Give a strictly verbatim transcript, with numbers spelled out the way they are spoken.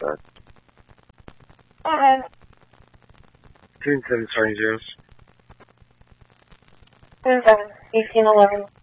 that. Okay. Two and seven starting zeros. Two and seven. Eighteen eleven.